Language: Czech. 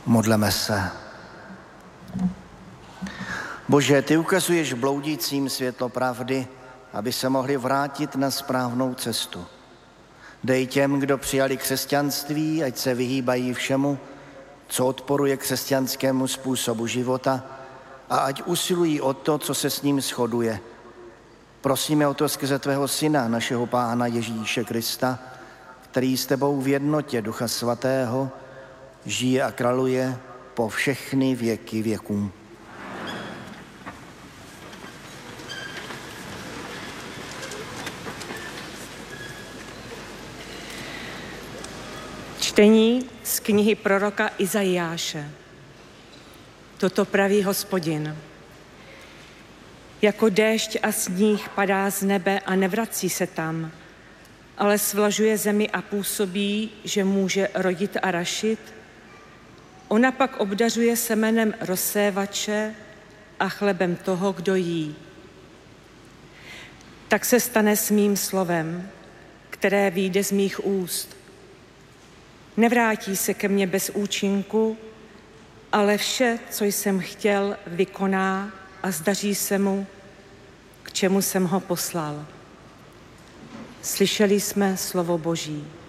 Modleme se. Bože, ty ukazuješ bloudícím světlo pravdy, aby se mohli vrátit na správnou cestu. Dej těm, kdo přijali křesťanství, ať se vyhýbají všemu, co odporuje křesťanskému způsobu života, a ať usilují o to, co se s ním shoduje. Prosíme o to skrze tvého Syna, našeho Pána Ježíše Krista, který s tebou v jednotě Ducha Svatého žije a králuje po všechny věky věků. Čtení z knihy proroka Izajáše. Toto praví Hospodin. Jako déšť a sníh padá z nebe a nevrací se tam, ale svlažuje zemi a působí, že může rodit a rašit. Ona pak obdařuje semenem rozsévače a chlebem toho, kdo jí. Tak se stane s mým slovem, které vyjde z mých úst. Nevrátí se ke mně bez účinku, ale vše, co jsem chtěl, vykoná a zdaří se mu, k čemu jsem ho poslal. Slyšeli jsme slovo Boží.